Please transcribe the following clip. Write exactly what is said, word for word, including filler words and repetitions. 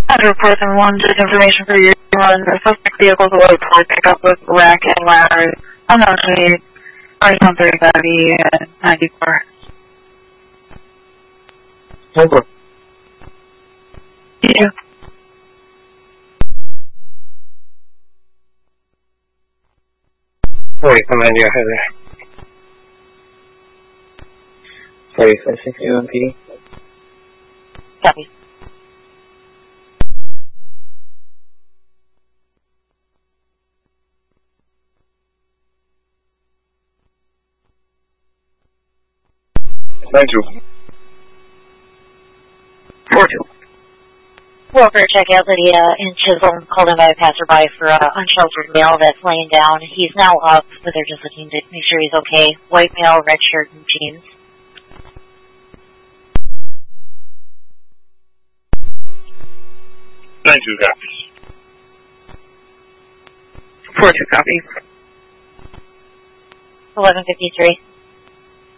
Report and one, just information for you. One, the suspect vehicle is a load port pickup with rack and ladders. I'm not sure. one thirty-five E and ninety-four. Over. You too. Sorry, come on, you're Heather. Sorry, five six one P D. Copy. nine two. four two. Walker, check out Lydia in Chisholm, called in by a passerby for an unsheltered male that's laying down. He's now up, but they're just looking to make sure he's okay. White male, red shirt and jeans. nine two copies. four two copy. eleven fifty-three.